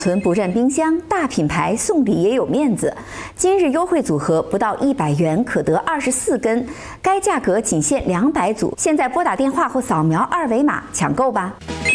存不占冰箱，大品牌送礼也有面子。今日优惠组合不到100元可得24根，该价格仅限200组。现在拨打电话或扫描2维码抢购吧。